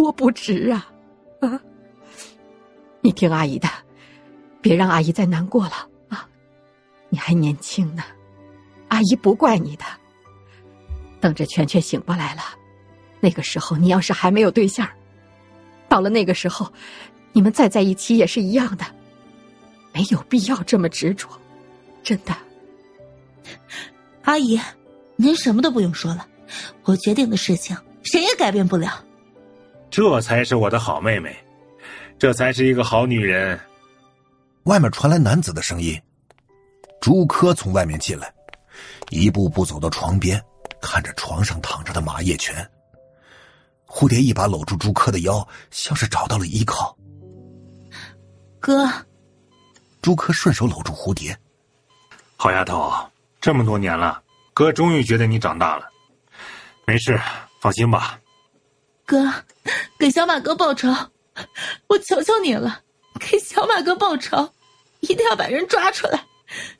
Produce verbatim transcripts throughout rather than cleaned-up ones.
多不值啊！啊，你听阿姨的，别让阿姨再难过了啊！你还年轻呢，阿姨不怪你的。等着全全醒过来了，那个时候你要是还没有对象，到了那个时候，你们再在一起也是一样的，没有必要这么执着，真的。 阿姨，您什么都不用说了，我决定的事情谁也改变不了。 这才是我的好妹妹，这才是一个好女人。 外面传来男子的声音，朱柯从外面进来，一步步走到床边，看着床上躺着的马叶全。蝴蝶一把搂住朱柯的腰，像是找到了依靠。 哥。 朱柯顺手搂住蝴蝶。 好丫头，这么多年了，哥终于觉得你长大了。没事，放心吧。 哥，给小马哥报仇，我求求你了，给小马哥报仇，一定要把人抓出来。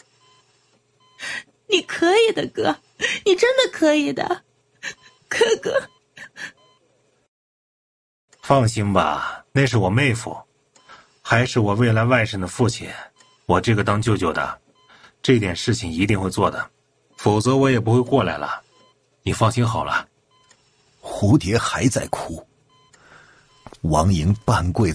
你可以的，哥，你真的可以的，哥哥。 放心吧，那是我妹夫，还是我未来外甥的父亲，我这个当舅舅的，这点事情一定会做的，否则我也不会过来了。你放心好了。 蝴蝶还在哭，王莹半跪